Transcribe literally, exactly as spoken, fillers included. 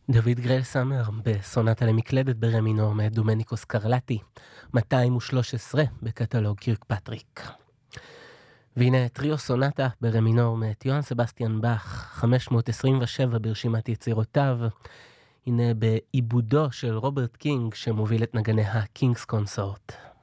דוד גרייל סאמר בסונטה למקלדת ברה מינור מאת דומניקו סקרלטי, מאתיים ושלוש עשרה בקטלוג קירקפטריק. והנה טריו סונטה ברה מינור מאת יוהאן סבסטיאן באך, חמש מאות עשרים ושבע ברשימת יצירותיו. הנה בעיבודו של רוברט קינג שמוביל את נגני הקינגס קונסורט.